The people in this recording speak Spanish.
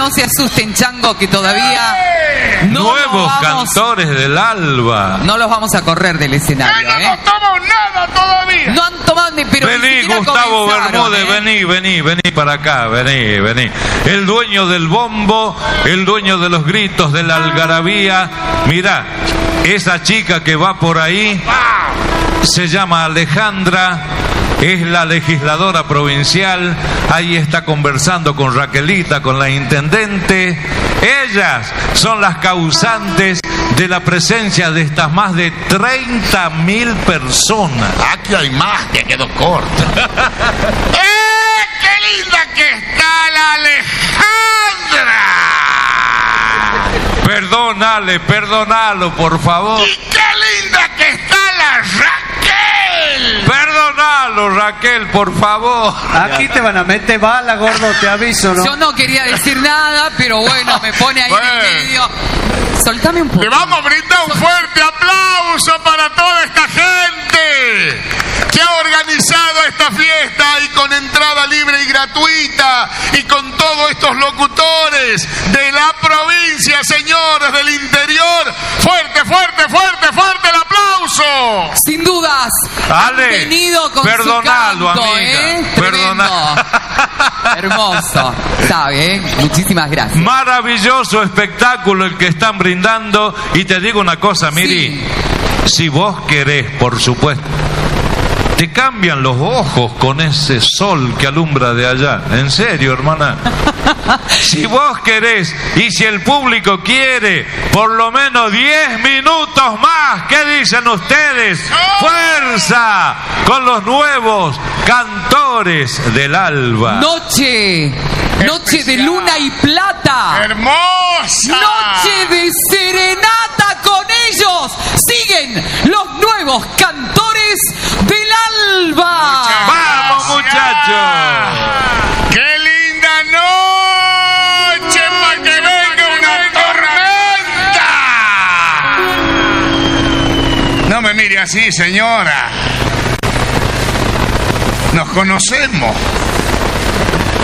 no se asusten, chango, que todavía nuevos cantores del alba. No los vamos a correr del escenario. No hemos tomado nada todavía. No han tomado ni pero vení, ni Gustavo Bermúdez, vení para acá, vení. El dueño del bombo, el dueño de los gritos, de la algarabía. Mirá, esa chica que va por ahí se llama Alejandra. Es la legisladora provincial, ahí está conversando con Raquelita, con la intendente. Ellas son las causantes de la presencia de estas más de 30.000 personas. Aquí hay más, que quedó corto. ¡Qué linda que está la Alejandra! Perdónalo, por favor. ¡Y qué linda que está la Raquel! Perdónalo, Raquel, por favor. Aquí te van a meter bala, gordo, te aviso, ¿no? Yo no quería decir nada, pero bueno, me pone ahí en el medio. Soltame un poco. Le vamos a brindar un fuerte aplauso para toda esta gente que ha organizado esta fiesta y con entrada libre y gratuita y con todos estos locutores de la provincia, señores del interior. Fuerte el aplauso. Sin dudas. Ale, han venido con perdonalo, su canto, amiga. Tremendo. Hermoso. ¿Sabe? Muchísimas gracias. Maravilloso espectáculo el que están brindando. Y te digo una cosa, Miri. Sí. Si vos querés, por supuesto, te cambian los ojos con ese sol que alumbra de allá. En serio, hermana. Si vos querés y si el público quiere, por lo menos 10 minutos más. ¿Qué dicen ustedes? ¡Fuerza! Con los nuevos cantores del alba. Noche de luna y plata. ¡Hermosa! Noche de serenata con ellos. Siguen los nuevos cantores del alba. ¡Vamos, muchachos! ¡Qué linda noche para que venga una tormenta! No me mire así, señora. Nos conocemos.